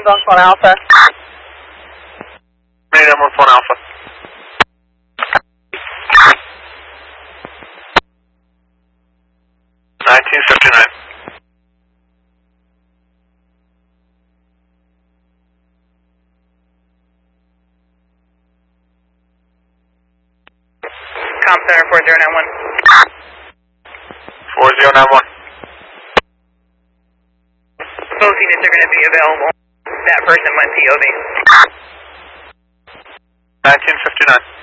Main 11 Alpha. Main 11 Alpha. $19.59. Com Center 4091. 4091. Both units are going to be available. That person went POV. 1959.